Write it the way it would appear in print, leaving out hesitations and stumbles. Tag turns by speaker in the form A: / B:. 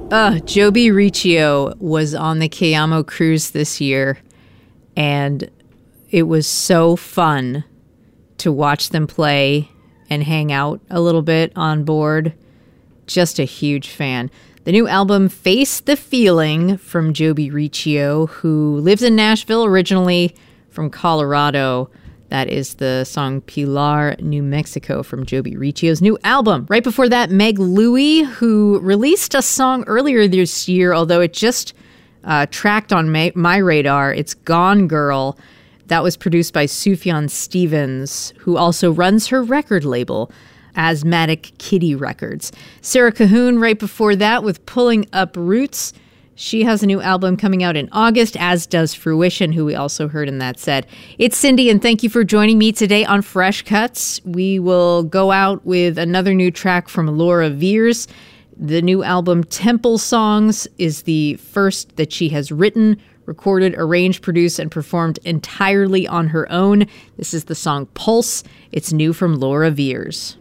A: Joby Riccio was on the Cayamo cruise this year, and it was so fun to watch them play and hang out a little bit on board. Just a huge fan. The new album, Face the Feeling, from Joby Riccio, who lives in Nashville, originally from Colorado. That is the song Pilar, New Mexico, from Joby Riccio's new album. Right before that, Meg Louie, who released a song earlier this year, although it just tracked on my radar. It's Gone Girl. That was produced by Sufjan Stevens, who also runs her record label, Asthmatic Kitty Records. Sarah Cahoon right before that with Pulling Up Roots. She has a new album coming out in August, as does Fruition, who we also heard in that set. It's Cindy, and thank you for joining me today on Fresh Cuts. We will go out with another new track from Laura Veirs. The new album, Temple Songs, is the first that she has written, recorded, arranged, produced, and performed entirely on her own. This is the song Pulse. It's new from Laura Veirs.